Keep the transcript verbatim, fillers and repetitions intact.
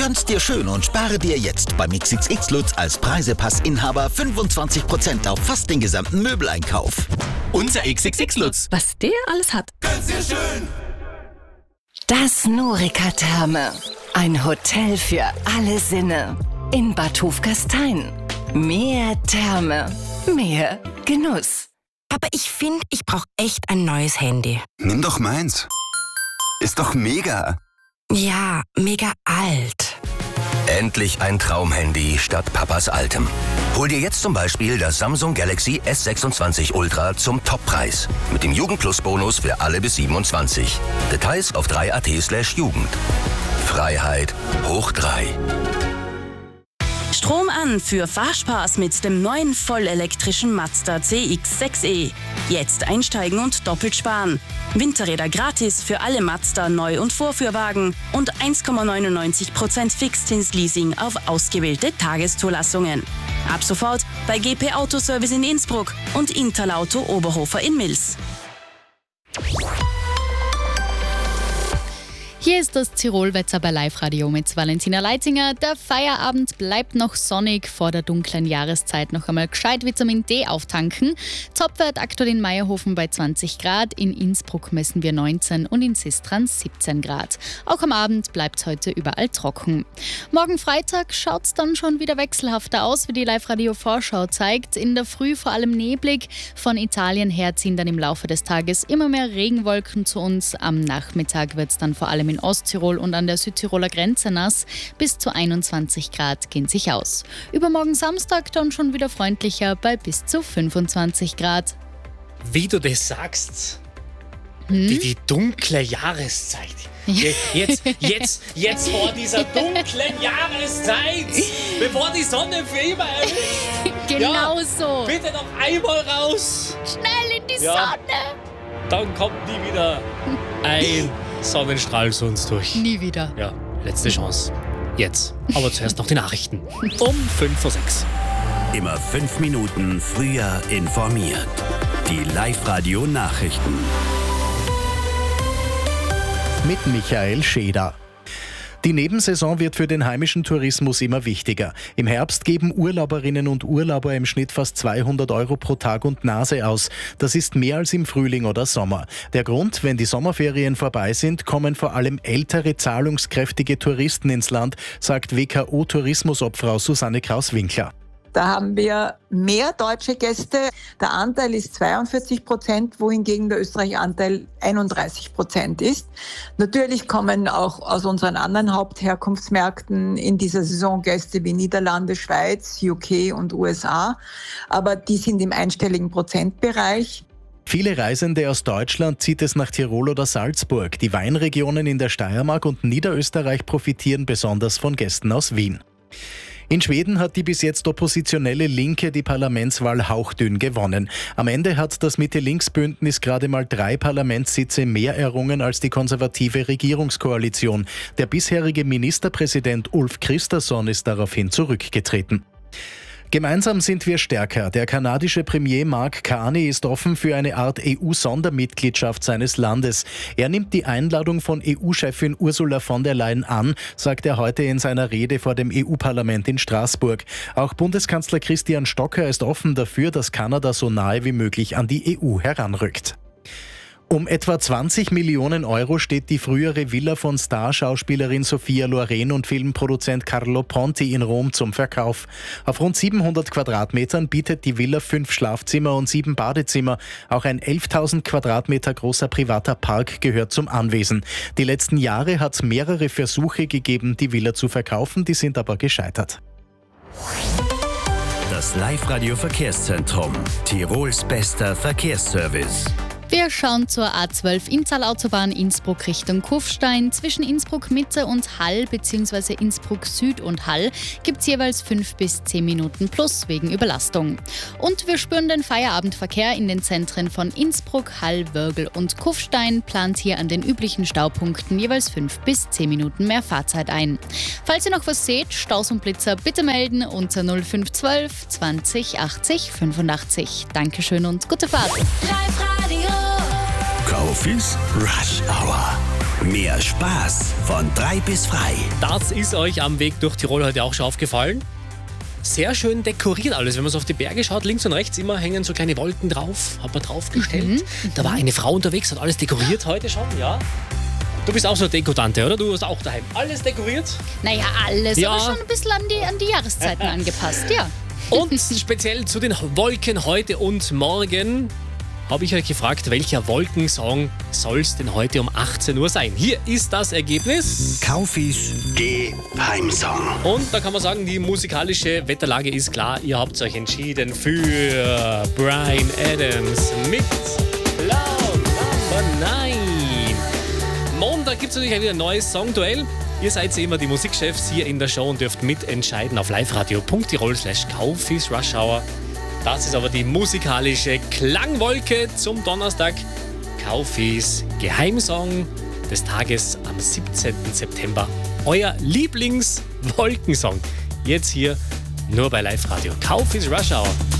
Gönn's dir schön und spare dir jetzt beim X X X Lutz als Preisepassinhaber fünfundzwanzig Prozent auf fast den gesamten Möbeleinkauf. Unser X X X Lutz. Was der alles hat. Gönn's dir schön. Das Norica Therme. Ein Hotel für alle Sinne. In Bad Hofgastein. Mehr Therme. Mehr Genuss. Aber ich finde, ich brauche echt ein neues Handy. Nimm doch meins. Ist doch mega. Ja, mega alt. Endlich ein Traumhandy statt Papas altem. Hol dir jetzt zum Beispiel das Samsung Galaxy S sechsundzwanzig Ultra zum Toppreis. Mit dem Jugendplus-Bonus für alle bis siebenundzwanzig. Details auf drei punkt at slash Jugend. Freiheit hoch drei. Strom an für Fahrspaß mit dem neuen vollelektrischen Mazda C X sechs E. Jetzt einsteigen und doppelt sparen. Winterräder gratis für alle Mazda Neu- und Vorführwagen und eins Komma neunundneunzig Prozent Fixzinsleasing auf ausgewählte Tageszulassungen. Ab sofort bei G P Autoservice in Innsbruck und Interlauto Oberhofer in Mils. Hier ist das Tirolwetter bei Live Radio mit Valentina Leitinger. Der Feierabend bleibt noch sonnig, vor der dunklen Jahreszeit noch einmal gescheit Vitamin D auftanken. Topwert aktuell in Meierhofen bei zwanzig Grad, in Innsbruck messen wir neunzehn und in Sistran siebzehn Grad. Auch am Abend bleibt es heute überall trocken. Morgen Freitag schaut es dann schon wieder wechselhafter aus, wie die Live Radio Vorschau zeigt. In der Früh vor allem neblig. Von Italien her ziehen dann im Laufe des Tages immer mehr Regenwolken zu uns. Am Nachmittag wird es dann vor allem in Osttirol und an der Südtiroler Grenze nass. Bis zu einundzwanzig Grad gehen sich aus. Übermorgen Samstag dann schon wieder freundlicher bei bis zu fünfundzwanzig Grad. Wie du das sagst, Hm? die, die dunkle Jahreszeit. Je- Jetzt, jetzt, jetzt vor dieser dunklen Jahreszeit, bevor die Sonne für immer erlischt. Genau Ja, so. Bitte noch einmal raus. Schnell in die Ja. Sonne. Dann kommt nie wieder ein Sonnenstrahl zu uns durch. Nie wieder. Ja, letzte Chance. Jetzt. Aber zuerst noch die Nachrichten. Um fünf Uhr sechs. Immer fünf Minuten früher informiert. Die Live-Radio-Nachrichten. Mit Michael Scheder. Die Nebensaison wird für den heimischen Tourismus immer wichtiger. Im Herbst geben Urlauberinnen und Urlauber im Schnitt fast zweihundert Euro pro Tag und Nase aus. Das ist mehr als im Frühling oder Sommer. Der Grund, wenn die Sommerferien vorbei sind, kommen vor allem ältere, zahlungskräftige Touristen ins Land, sagt W K O-Tourismusobfrau Susanne Kraus-Winkler. Da haben wir mehr deutsche Gäste. Der Anteil ist zweiundvierzig Prozent, wohingegen der Österreich-Anteil einunddreißig Prozent ist. Natürlich kommen auch aus unseren anderen Hauptherkunftsmärkten in dieser Saison Gäste wie Niederlande, Schweiz, U K und U S A. Aber die sind im einstelligen Prozentbereich. Viele Reisende aus Deutschland zieht es nach Tirol oder Salzburg. Die Weinregionen in der Steiermark und Niederösterreich profitieren besonders von Gästen aus Wien. In Schweden hat die bis jetzt oppositionelle Linke die Parlamentswahl hauchdünn gewonnen. Am Ende hat das Mitte-Links-Bündnis gerade mal drei Parlamentssitze mehr errungen als die konservative Regierungskoalition. Der bisherige Ministerpräsident Ulf Kristersson ist daraufhin zurückgetreten. Gemeinsam sind wir stärker. Der kanadische Premier Mark Carney ist offen für eine Art E U-Sondermitgliedschaft seines Landes. Er nimmt die Einladung von E U-Chefin Ursula von der Leyen an, sagt er heute in seiner Rede vor dem E U-Parlament in Straßburg. Auch Bundeskanzler Christian Stocker ist offen dafür, dass Kanada so nahe wie möglich an die E U heranrückt. Um etwa zwanzig Millionen Euro steht die frühere Villa von Starschauspielerin Sophia Loren und Filmproduzent Carlo Ponti in Rom zum Verkauf. Auf rund siebenhundert Quadratmetern bietet die Villa fünf Schlafzimmer und sieben Badezimmer. Auch ein elftausend Quadratmeter großer privater Park gehört zum Anwesen. Die letzten Jahre hat es mehrere Versuche gegeben, die Villa zu verkaufen, die sind aber gescheitert. Das Live-Radio-Verkehrszentrum. Tirols bester Verkehrsservice. Wir schauen zur A zwölf Inntal-Autobahn Innsbruck Richtung Kufstein. Zwischen Innsbruck Mitte und Hall bzw. Innsbruck Süd und Hall gibt es jeweils fünf bis zehn Minuten plus wegen Überlastung. Und wir spüren den Feierabendverkehr in den Zentren von Innsbruck, Hall, Wörgl und Kufstein. Plant hier an den üblichen Staupunkten jeweils fünf bis zehn Minuten mehr Fahrzeit ein. Falls ihr noch was seht, Staus und Blitzer bitte melden unter null fünf eins zwei zwanzig achtzig fünfundachtzig. Dankeschön und gute Fahrt. Kaufis Rush Hour Mehr Spaß von drei bis frei. Das ist euch am Weg durch Tirol heute auch schon aufgefallen. Sehr schön dekoriert alles. Wenn man so auf die Berge schaut, links und rechts immer hängen so kleine Wolken drauf. Hat man draufgestellt. Mhm. Da war eine Frau unterwegs, hat alles dekoriert heute schon, ja. Du bist auch so eine Dekotante, oder? Du hast auch daheim alles dekoriert? Naja, alles, Ja. aber schon ein bisschen an die, an die Jahreszeiten angepasst, ja. Und speziell zu den Wolken heute und morgen habe ich euch gefragt, welcher Wolkensong soll es denn heute um achtzehn Uhr sein? Hier ist das Ergebnis. Kaufis Geheimsong. Und da kann man sagen, die musikalische Wetterlage ist klar. Ihr habt euch entschieden für Bryan Adams mit Love Number neun. Montag gibt es natürlich wieder ein neues Songduell. Ihr seid ja immer die Musikchefs hier in der Show und dürft mitentscheiden auf liveradio punkt tirol slash Kaufis Rush Hour. Das ist aber die musikalische Klangwolke zum Donnerstag. Kaufis Geheimsong des Tages am siebzehnten September. Euer Lieblingswolkensong. Jetzt hier nur bei Live Radio. Kaufis Rush Hour.